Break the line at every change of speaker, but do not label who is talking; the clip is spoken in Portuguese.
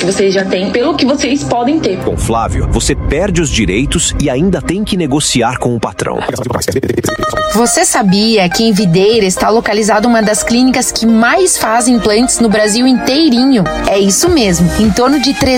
vocês já têm pelo que vocês podem ter.
Com Flávio, você perde os direitos e ainda tem que negociar com o patrão.
Você sabia que em Videira está localizada uma das clínicas que mais fazem implantes no Brasil inteirinho? É isso mesmo, em torno de